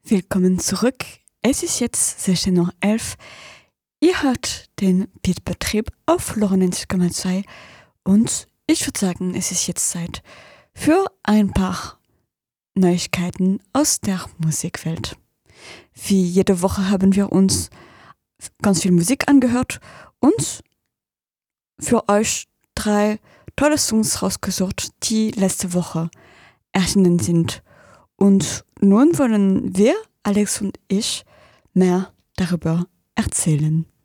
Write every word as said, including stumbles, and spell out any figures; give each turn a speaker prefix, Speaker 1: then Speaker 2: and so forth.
Speaker 1: Willkommen zurück. Es ist jetzt sechzehn Uhr elf. Ihr hört den Beatbetrieb auf neunzig Komma zwei und ich würde sagen, es ist jetzt Zeit für ein paar Neuigkeiten aus der Musikwelt. Wie jede Woche haben wir uns ganz viel Musik angehört und für euch drei tolle Songs rausgesucht, die letzte Woche erschienen sind. Und nun wollen wir, Alex und ich, mehr darüber erzählen.